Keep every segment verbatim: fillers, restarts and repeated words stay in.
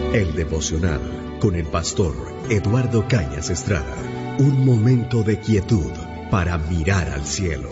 El devocional con el pastor Eduardo Cañas Estrada. Un momento de quietud para mirar al cielo.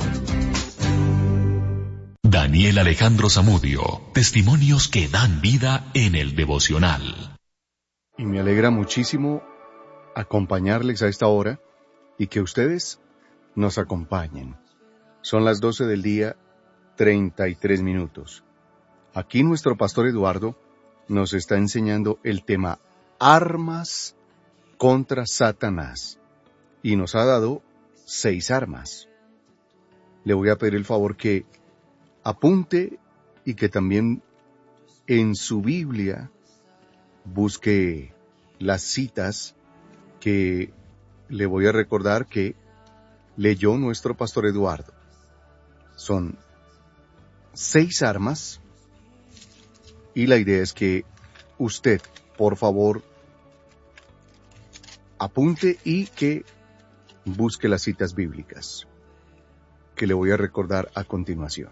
Daniel Alejandro Zamudio, testimonios que dan vida en el devocional. Y me alegra muchísimo acompañarles a esta hora y que ustedes nos acompañen. Son las doce del día, treinta y tres minutos. Aquí nuestro pastor Eduardo nos está enseñando el tema armas contra Satanás y nos ha dado seis armas. Le voy a pedir el favor que apunte y que también en su Biblia busque las citas que le voy a recordar que leyó nuestro pastor Eduardo. Son seis armas y la idea es que usted, por favor, apunte y que busque las citas bíblicas que le voy a recordar a continuación.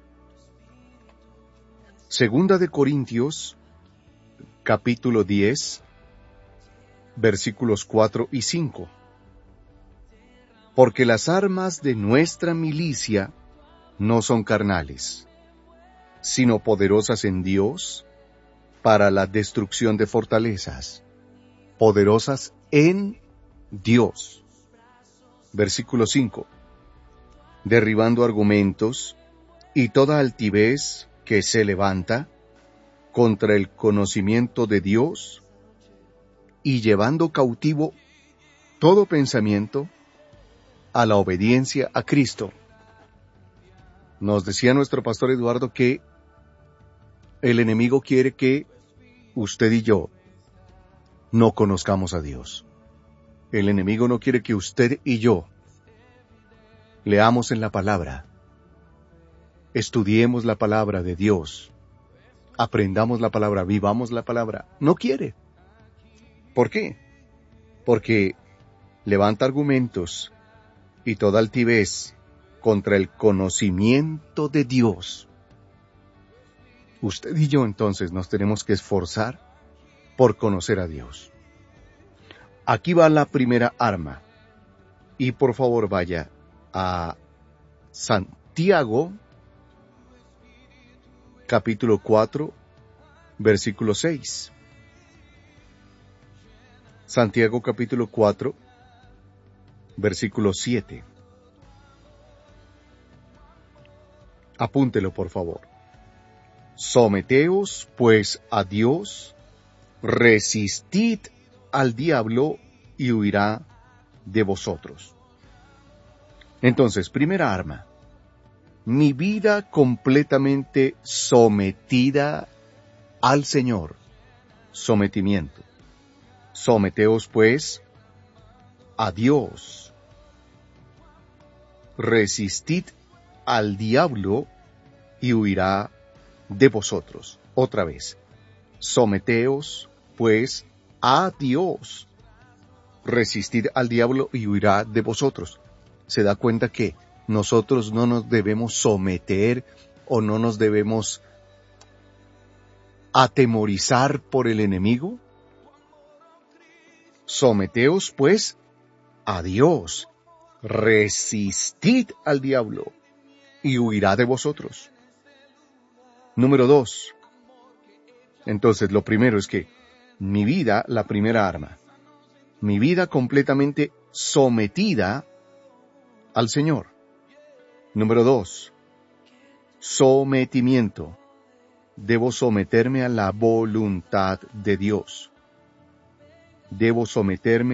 Segunda de Corintios, capítulo diez, versículos cuatro y cinco. Porque las armas de nuestra milicia no son carnales, sino poderosas en Dios para la destrucción de fortalezas, poderosas en Dios. Versículo cinco. Derribando argumentos y toda altivez que se levanta contra el conocimiento de Dios y llevando cautivo todo pensamiento a la obediencia a Cristo. Nos decía nuestro pastor Eduardo que el enemigo quiere que usted y yo no conozcamos a Dios. El enemigo no quiere que usted y yo leamos en la palabra, estudiemos la palabra de Dios, aprendamos la palabra, vivamos la palabra. No quiere. ¿Por qué? Porque levanta argumentos y toda altivez contra el conocimiento de Dios. Usted y yo entonces nos tenemos que esforzar por conocer a Dios. Aquí va la primera arma. Y por favor vaya a Santiago, capítulo cuatro, versículo seis. Santiago capítulo cuatro, versículo siete. Apúntelo por favor. Someteos pues a Dios, resistid al diablo y huirá de vosotros. Entonces, primera arma. Mi vida completamente sometida al Señor. Sometimiento. Someteos pues a Dios. Resistid al diablo y huirá de vosotros. Otra vez. Someteos pues a Dios. Resistid al diablo y huirá de vosotros. ¿Se da cuenta que nosotros no nos debemos someter o no nos debemos atemorizar por el enemigo? Someteos pues a Dios, resistid al diablo y huirá de vosotros. Número dos. Entonces, lo primero es que mi vida, la primera arma, mi vida completamente sometida al Señor. Número dos, sometimiento. Debo someterme a la voluntad de Dios. Debo someterme